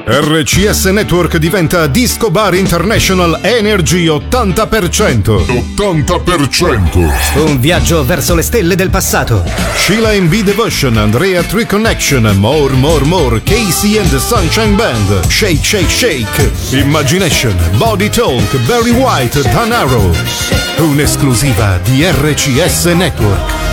RCS Network diventa Disco Bar International Energy 80%. 80%. Un viaggio verso le stelle del passato. Sheila and B Devotion, Andrea Tree Connection, More, Casey and the Sunshine Band, Shake Shake Shake, Imagination, Body Talk, Barry White, Dan Arrow. Un'esclusiva di RCS Network.